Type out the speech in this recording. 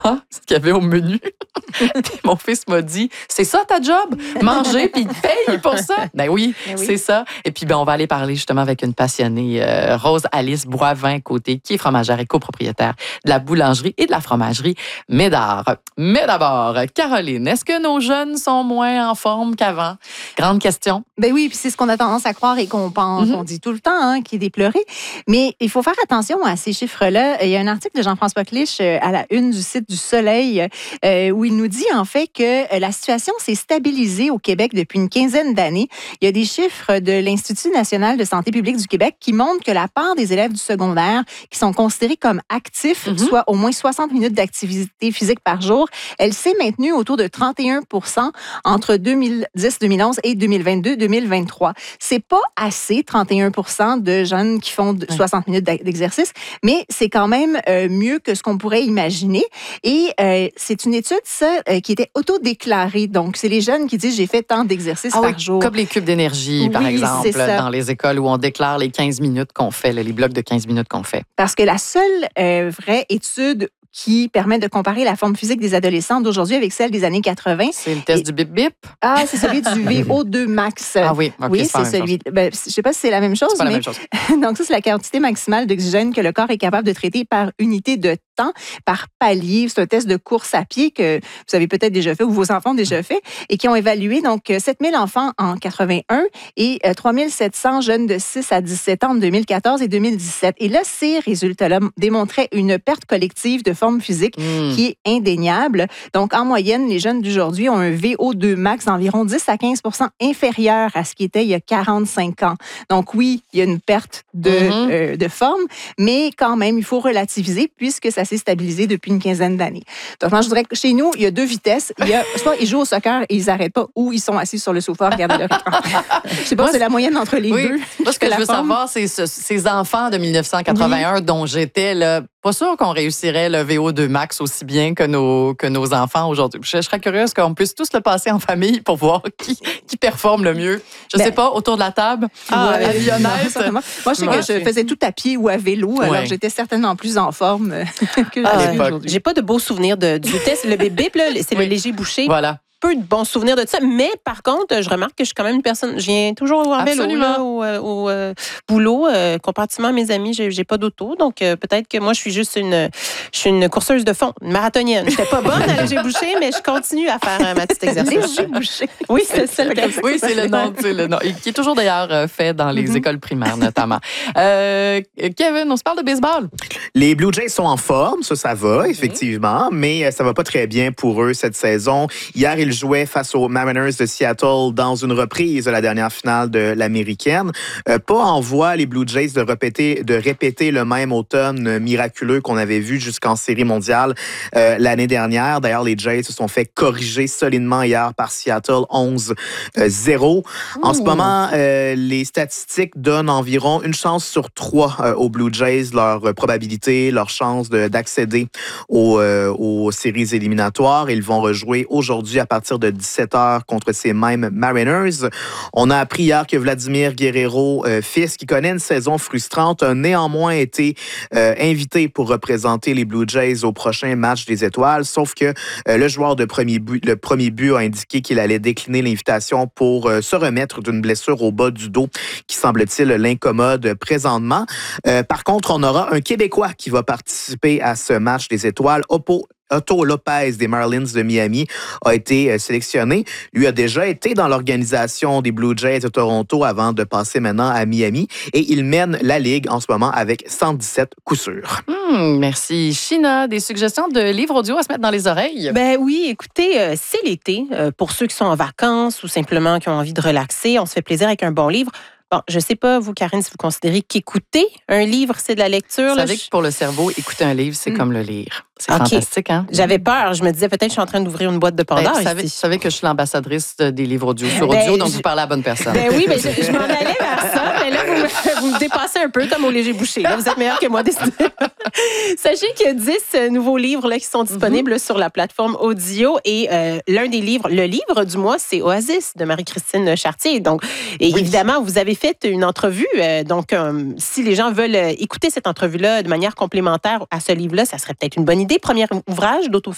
ce qu'il y avait au menu. Puis mon fils m'a dit, c'est ça ta job? Manger, puis il te paye pour ça? Ben oui, c'est ça. Et puis, on va aller parler justement avec une passionnée, Rose-Alice Boivin-Côté, qui est fromagère et copropriétaire de la boulangerie et de la fromagerie Médard. Mais d'abord, Caroline, est-ce que nos jeunes sont moins en forme qu'avant? Grande question. Ben oui, puis c'est ce qu'on a tendance à croire et qu'on pense, on dit tout le temps, qu'il est déploré. Mais il faut faire attention à ces chiffres-là. Il y a un article de Jean-François Clich à la une du site du Soleil où il nous dit en fait que la situation s'est stabilisée au Québec depuis une quinzaine d'années. Il y a des chiffres de l'Institut national de santé publique du Québec qui montrent que la part des élèves du secondaire qui sont considérés comme actifs, soit au moins 60 minutes d'activité physique par jour, elle s'est maintenue autour de 31 % entre 2010-2011 et 2022-2023. C'est pas assez, 31 % de jeunes qui font 60 minutes d'exercice, mais c'est quand même mieux que ce qu'on pourrait imaginer. Et c'est une étude, ça, qui était autodéclarée. Donc, c'est les jeunes qui disent « j'ai fait tant d'exercices par jour ». Comme les cubes d'énergie, par exemple, dans les écoles où on déclare les 15 minutes qu'on fait, les blocs de 15 minutes qu'on fait. Parce que la seule vraie étude qui permet de comparer la forme physique des adolescents d'aujourd'hui avec celle des années 80. C'est le test du bip-bip? Ah, c'est celui du VO2 max. Ah oui, OK, oui, c'est celui. Ben, je ne sais pas si c'est la même chose. C'est pas la même chose. Donc, ça, c'est la quantité maximale d'oxygène que le corps est capable de traiter par unité de temps, par palier. C'est un test de course à pied que vous avez peut-être déjà fait ou vos enfants ont déjà fait et qui ont évalué donc 7000 enfants en 81 et 3700 jeunes de 6 à 17 ans en 2014 et 2017. Et là, ces résultats-là démontraient une perte collective de forme physique qui est indéniable. Donc, en moyenne, les jeunes d'aujourd'hui ont un VO2 max d'environ 10 à 15 % inférieur à ce qui était il y a 45 ans. Donc, oui, il y a une perte de forme, mais quand même, il faut relativiser puisque ça s'est stabilisé depuis une quinzaine d'années. Donc, moi, je dirais que chez nous, il y a deux vitesses. Il y a, soit ils jouent au soccer et ils n'arrêtent pas, ou ils sont assis sur le sofa à regarder leur écran. Je sais pas si c'est la moyenne entre les deux. Moi, ce que je veux savoir, c'est ces enfants de 1981 dont j'étais là. Pas sûr qu'on réussirait le VO2 max aussi bien que nos enfants aujourd'hui. Je serais curieuse qu'on puisse tous le passer en famille pour voir qui performe le mieux. Je sais pas, autour de la table, à Lyonnaise. Moi, je sais que je faisais tout à pied ou à vélo, alors j'étais certainement plus en forme que aujourd'hui. J'ai pas de beaux souvenirs du test. Le bip-bip, c'est le léger bouché. Voilà. Peu de bons souvenirs de ça, mais par contre, je remarque que je suis quand même une personne, je viens toujours en vélo au boulot, comparativement à mes amis, j'ai pas d'auto, donc peut-être que moi je suis une courseuse de fond, une marathonienne. J'étais pas bonne à léger bouché, mais je continue à faire ma petite exercice. Léger bouché. Oui, c'est ça. Oui, c'est le nom, qui est toujours d'ailleurs fait dans les écoles primaires notamment. Kevin, on se parle de baseball. Les Blue Jays sont en forme, ça va effectivement, mais ça va pas très bien pour eux cette saison. Hier, ils jouaient face aux Mariners de Seattle dans une reprise de la dernière finale de l'Américaine. Pas en voie, les Blue Jays de répéter le même automne miraculeux qu'on avait vu jusqu'en Série mondiale l'année dernière. D'ailleurs, les Jays se sont fait corriger solidement hier par Seattle 11-0. En ce moment, les statistiques donnent environ une chance sur 3 aux Blue Jays, leur probabilité, leur chance d'accéder aux séries éliminatoires. Ils vont rejouer aujourd'hui à partir de 17h contre ces mêmes Mariners. On a appris hier que Vladimir Guerrero, fils, qui connaît une saison frustrante, a néanmoins été invité pour représenter les Blue Jays au prochain match des Étoiles, sauf que le joueur de premier but a indiqué qu'il allait décliner l'invitation pour se remettre d'une blessure au bas du dos qui, semble-t-il, l'incommode présentement. Par contre, on aura un Québécois qui va participer à ce match des Étoiles. Otto Lopez des Marlins de Miami a été sélectionné. Lui a déjà été dans l'organisation des Blue Jays de Toronto avant de passer maintenant à Miami et il mène la Ligue en ce moment avec 117 coups sûrs. Merci. China, des suggestions de livres audio à se mettre dans les oreilles? Ben oui, écoutez, c'est l'été. Pour ceux qui sont en vacances ou simplement qui ont envie de relaxer, on se fait plaisir avec un bon livre. Bon, je ne sais pas, vous, Karine, si vous considérez qu'écouter un livre, c'est de la lecture. Vous savez que pour le cerveau, écouter un livre, c'est comme le lire. C'est fantastique, hein? J'avais peur. Je me disais, peut-être, je suis en train d'ouvrir une boîte de Pandore. Vous savez que je suis l'ambassadrice des livres audio sur audio, donc vous parlez à la bonne personne. Ben oui, mais je m'en allais vers ça. Mais là, vous me dépassez un peu comme au léger bouché. Là, vous êtes meilleur que moi, décidément. Sachez qu'il y a 10 nouveaux livres là, qui sont disponibles sur la plateforme audio. Et l'un des livres, le livre du mois, c'est Oasis de Marie-Christine Chartier. Donc, évidemment, vous avez fait une entrevue. Donc, si les gens veulent écouter cette entrevue-là de manière complémentaire à ce livre-là, ça serait peut-être une bonne idée. Premier ouvrage